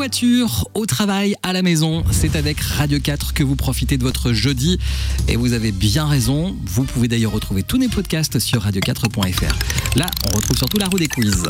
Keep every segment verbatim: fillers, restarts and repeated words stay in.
voiture, au travail, à la maison, c'est avec Radio quatre que vous profitez de votre jeudi. Et vous avez bien raison, vous pouvez d'ailleurs retrouver tous nos podcasts sur radio quatre point f r. Là, on retrouve surtout la roue des quiz.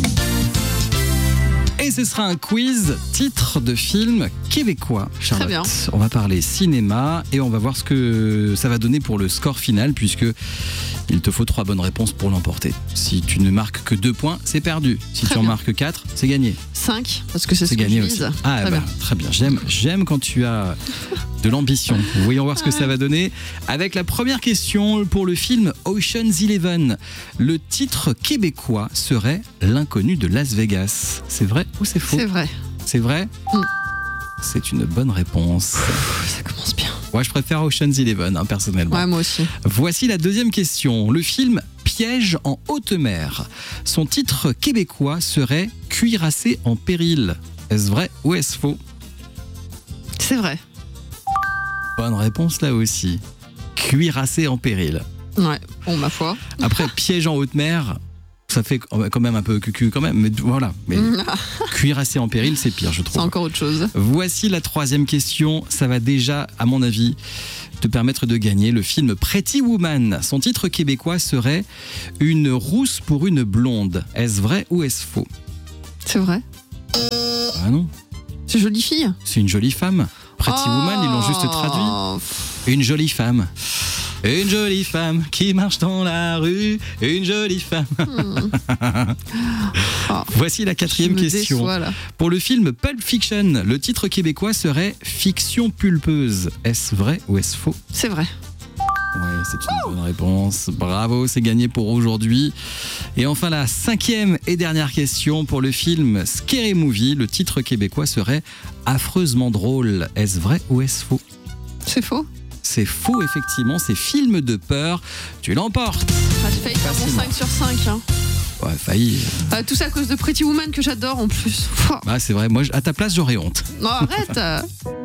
Et ce sera un quiz titre de film québécois, Charlotte. Très bien. On va parler cinéma et on va voir ce que ça va donner pour le score final, puisque il te faut trois bonnes réponses pour l'emporter. Si tu ne marques que deux points, c'est perdu. Si Très tu en bien. marques quatre, c'est gagné. cinq, parce que c'est, C'est ce que gagné je aussi. vise. Ah, Très bah, bien. très bien. J'aime, j'aime quand tu as de l'ambition. Voyons voir ce que ça va donner. Avec la première question pour le film Ocean's Eleven. Le titre québécois serait L'inconnu de Las Vegas. C'est vrai ou c'est faux ? C'est vrai. C'est vrai ? Mm. C'est une bonne réponse. Pff, ça commence bien. Moi, je préfère Ocean's Eleven, hein, personnellement. Ouais, moi aussi. Voici la deuxième question. Le film Piège en haute mer. Son titre québécois serait Cuirassé en péril. Est-ce vrai ou est-ce faux ? C'est vrai. Bonne réponse là aussi. Cuirassé en péril. Ouais, bon, ma foi. Après, Piège en haute mer, ça fait quand même un peu cucu quand même. Mais voilà. Mais cuirassé en péril, c'est pire, je C'est trouve. encore autre chose. Voici la troisième question. Ça va déjà, à mon avis, te permettre de gagner. Le film Pretty Woman. Son titre québécois serait Une rousse pour une blonde. Est-ce vrai ou est-ce faux ? C'est vrai. Ah non, C'est jolie fille. c'est une jolie femme. Pretty Oh. Woman, ils l'ont juste traduit. Une jolie femme. Une jolie femme qui marche dans la rue. Une jolie femme. Oh. Voici la quatrième Je me question. déçois, là. Pour le film Pulp Fiction, le titre québécois serait Fiction pulpeuse. Est-ce vrai ou est-ce faux ? C'est vrai. Ouais, c'est une bonne réponse. Bravo, c'est gagné pour aujourd'hui. Et enfin, la cinquième et dernière question pour le film Scary Movie. Le titre québécois serait Affreusement drôle. Est-ce vrai ou est-ce faux ? C'est faux. C'est faux, effectivement. C'est film de peur. Tu l'emportes. Ah, j'ai failli faire mon Facilement. cinq sur cinq. Hein. Ouais, failli. Ah, tout ça à cause de Pretty Woman que j'adore en plus. Pouah. Bah, c'est vrai. Moi, à ta place, j'aurais honte. Non, arrête.